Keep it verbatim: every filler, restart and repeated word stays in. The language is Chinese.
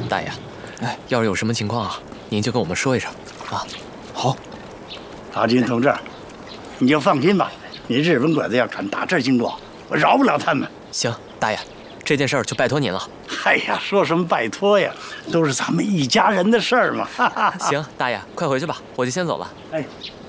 大爷，哎，要是有什么情况啊，您就跟我们说一声啊。 好， 大金同志，你就放心吧，你日本鬼子要敢打这儿经过，我饶不了他们。 行，大爷，这件事儿就拜托您了。 哎呀，说什么拜托呀，都是咱们一家人的事儿嘛。 行，大爷，快回去吧，我就先走了。 哎。